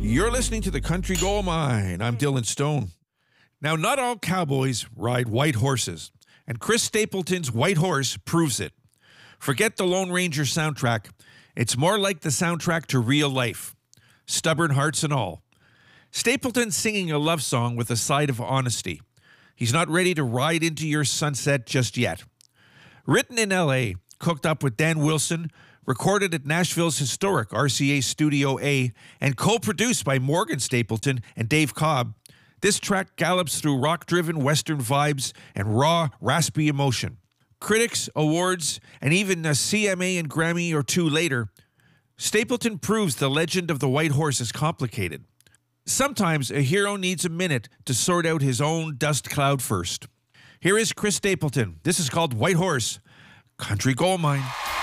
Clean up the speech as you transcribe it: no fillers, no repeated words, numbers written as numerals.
You're listening to the Country Gold Mine. I'm Dylan Stone. Now, not all cowboys ride white horses, and Chris Stapleton's White Horse proves it. Forget the Lone Ranger soundtrack. It's more like the soundtrack to real life. Stubborn hearts and all. Stapleton's singing a love song with a side of honesty. He's not ready to ride into your sunset just yet. Written in L.A., cooked up with Dan Wilson, recorded at Nashville's historic RCA Studio A, and co-produced by Morgan Stapleton and Dave Cobb, this track gallops through rock-driven Western vibes and raw, raspy emotion. Critics, awards, and even a CMA and Grammy or two later, Stapleton proves the legend of the White Horse is complicated. Sometimes a hero needs a minute to sort out his own dust cloud first. Here is Chris Stapleton. This is called White Horse, Country Gold Mine.